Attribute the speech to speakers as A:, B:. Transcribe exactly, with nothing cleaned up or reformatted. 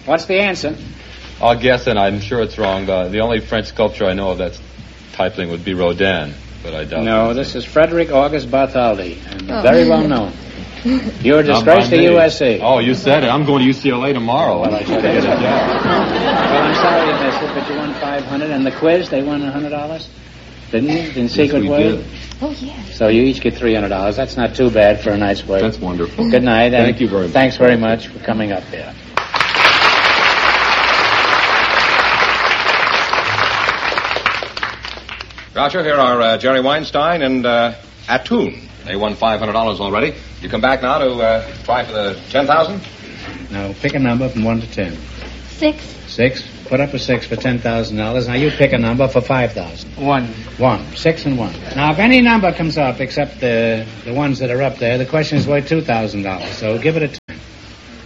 A: What's the answer?
B: I'll guess, and I'm sure it's wrong. The, the only French sculptor I know of that's typing would be Rodin, but I doubt.
A: No, this is Frederick August Bartholdi, and
C: Oh.
A: very well known. You're a disgrace to U S C.
B: Oh, you said it. I'm going to U C L A tomorrow.
A: Well, I should have.
B: Get a job.
A: Well, I'm sorry you missed it, but you won five hundred, and the quiz they won one hundred dollars, didn't you? In Secret
B: we
A: Word.
B: did.
C: Oh, yes.
A: So you each get three hundred dollars. That's not too bad for a night's work.
B: That's wonderful.
A: Good night. And
B: Thank you very much.
A: Thanks very much for coming up here.
D: Groucho, here are uh, Jerry Weinstein and uh, Attoon. They won five hundred dollars already. You come back now to uh, try for the ten thousand dollars?
A: Now, pick a number from one to ten.
C: Six.
A: Six. Put up a six for ten thousand dollars. Now, you pick a number for five thousand dollars.
E: One.
A: One. Six and one. Now, if any number comes up except the, the ones that are up there, the question is worth two thousand dollars. So give it a